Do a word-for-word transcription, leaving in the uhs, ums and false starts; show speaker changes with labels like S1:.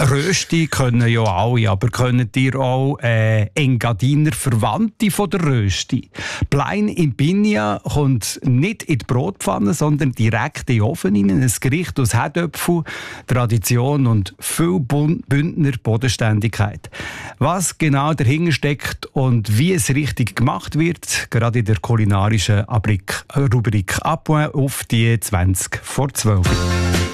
S1: Rösti können ja alle, aber könnt ihr auch äh, Engadiner Verwandte von der Rösti? Plein in Pinja kommt nicht in die Brotpfanne, sondern direkt in den Ofen rein. Ein Gericht aus Herdöpfel, Tradition und viel Bündner Bodenständigkeit. Was genau dahinter steckt und wie es richtig gemacht wird, gerade in der kulinarischen Rubrik «Appoint» auf die zwanzig vor zwölf.